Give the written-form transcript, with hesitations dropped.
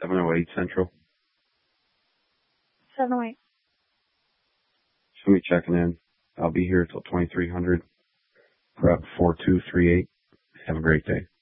708 Central. 708. Somebody checking in. I'll be here till 2300. Prep 4238. Have a great day.